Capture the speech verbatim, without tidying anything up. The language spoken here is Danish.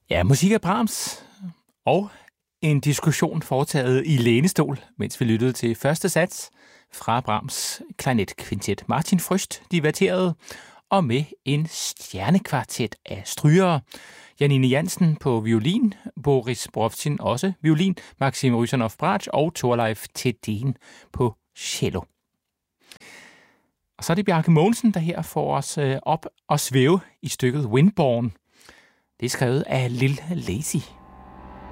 Ja, musik af Brahms og en diskussion foretaget i lænestol, mens vi lyttede til første sats fra Brahms klarinetkvintet. Martin Frøst diverterede, og med en stjernekvartet af strygere. Janine Jansen på violin, Boris Borowczyn også violin, Maxim Rysanov bratsch og Thorleif Thedéen på cello. Og så er det Bjarke Mogensen, der her får os op og svæve i stykket Windborne. Det er skrevet af Lil Lazy.